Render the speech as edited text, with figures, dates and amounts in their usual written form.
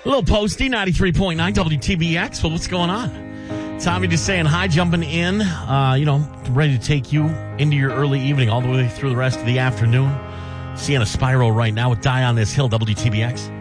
little posty, 93.9 WTBX. Well, what's going on? Tommy just saying hi, jumping in, ready to take you into your early evening all the way through the rest of the afternoon. Seeing a spiral right now with Die on This Hill, WTBX.